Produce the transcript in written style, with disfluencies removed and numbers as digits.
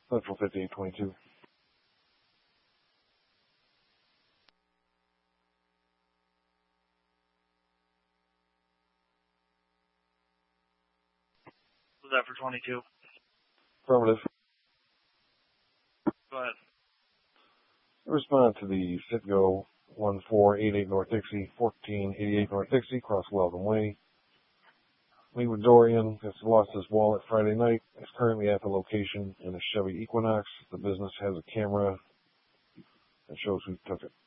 Central 5822. Was that for 22? Affirmative. Go ahead. Respond to the Citgo 1488 North Dixie, 1488 North Dixie, cross Weldon Way. Leeward Dorian has lost his wallet Friday night, is currently at the location in a Chevy Equinox. The business has a camera that shows who took it.